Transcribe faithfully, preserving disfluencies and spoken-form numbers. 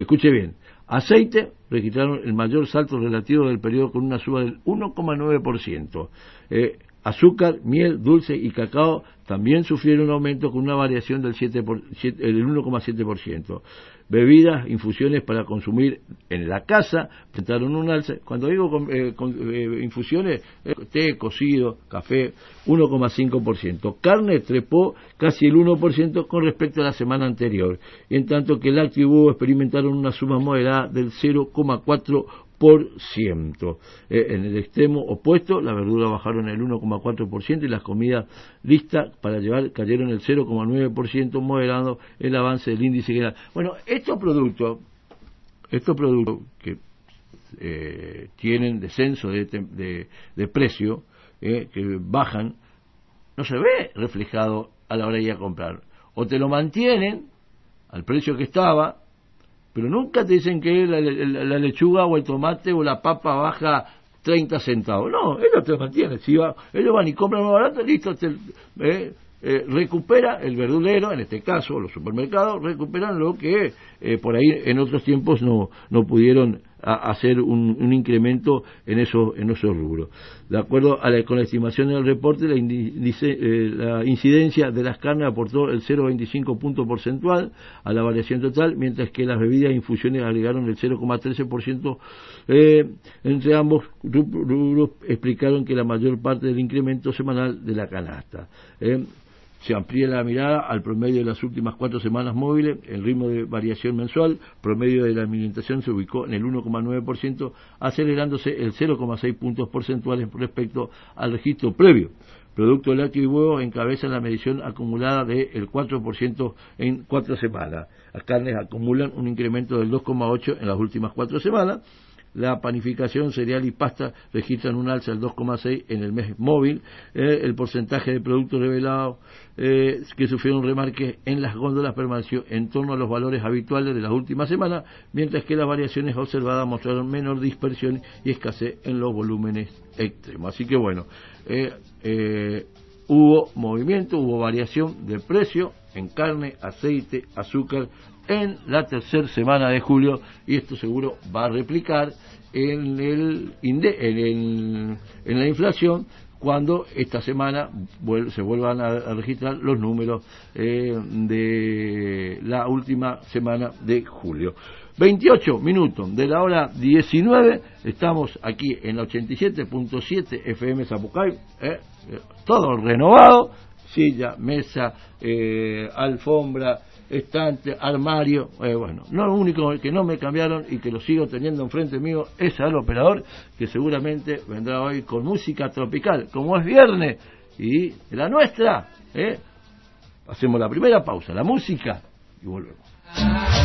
Escuche bien, aceite registraron el mayor salto relativo del periodo con una suba del uno coma nueve por ciento. Eh, azúcar, miel, dulce y cacao también sufrieron un aumento con una variación del siete por, siete, el uno coma siete por ciento. Bebidas, infusiones para consumir en la casa presentaron un alza. Cuando digo con, eh, con, eh, infusiones, eh, té, cocido, café, uno coma cinco por ciento. Carne trepó casi el uno por ciento con respecto a la semana anterior, en tanto que lácteo y huevo experimentaron una suma moderada del cero coma cuatro por ciento. Eh, en el extremo opuesto, las verduras bajaron el uno coma cuatro por ciento y las comidas listas para llevar cayeron el cero coma nueve por ciento, moderando el avance del índice general. Bueno, estos productos, estos productos que eh, tienen descenso de, de, de precio, eh, que bajan, no se ve reflejado a la hora de ir a comprar. O te lo mantienen al precio que estaba, pero nunca te dicen que la, la, la lechuga o el tomate o la papa baja treinta centavos. No, ellos te mantienen. Si va, ellos van y compran más barato, listo, te, eh, eh, recupera el verdulero, en este caso los supermercados, recuperan lo que eh, por ahí en otros tiempos no, no pudieron a hacer un, un incremento en esos, en esos rubros. De acuerdo a la, con la estimación del reporte, la, indice, eh, la incidencia de las carnes aportó el cero coma veinticinco punto porcentual a la variación total, mientras que las bebidas e infusiones agregaron el cero coma trece por ciento. Eh, entre ambos rubros explicaron que la mayor parte del incremento semanal de la canasta. Eh, Se amplía la mirada al promedio de las últimas cuatro semanas móviles. El ritmo de variación mensual promedio de la alimentación se ubicó en el uno coma nueve por ciento, acelerándose el cero coma seis puntos porcentuales respecto al registro previo. Producto lácteo y huevo encabezan la medición acumulada del cuatro por ciento en cuatro semanas. Las carnes acumulan un incremento del dos coma ocho por ciento en las últimas cuatro semanas. La panificación, cereal y pasta registran un alza del dos coma seis en el mes móvil. Eh, el porcentaje de productos revelados eh, que sufrieron remarques en las góndolas permaneció en torno a los valores habituales de las últimas semanas, mientras que las variaciones observadas mostraron menor dispersión y escasez en los volúmenes extremos. Así que bueno, eh, eh, hubo movimiento, hubo variación de precio en carne, aceite, azúcar en la tercera semana de julio, y esto seguro va a replicar en el en, el, en la inflación cuando esta semana vuel, se vuelvan a, a registrar los números eh, de la última semana de julio. veintiocho minutos de la hora diecinueve, estamos aquí en la ochenta y siete punto siete F M Zapucay, eh, todo renovado, silla, mesa, eh, alfombra, estante, armario, eh, bueno, no, lo único que no me cambiaron y que lo sigo teniendo enfrente mío es al operador, que seguramente vendrá hoy con música tropical, como es viernes, y la nuestra, eh, hacemos la primera pausa, la música, y volvemos.